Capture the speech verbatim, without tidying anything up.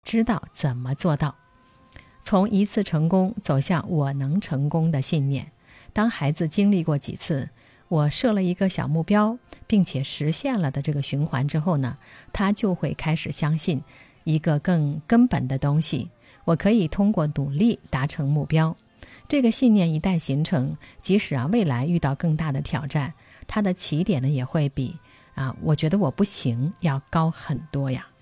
知道怎么做到。从一次成功走向我能成功的信念，当孩子经历过几次我设了一个小目标并且实现了的这个循环之后呢，他就会开始相信一个更根本的东西，我可以通过努力达成目标。这个信念一旦形成，即使啊未来遇到更大的挑战，他的起点呢也会比啊我觉得我不行要高很多呀。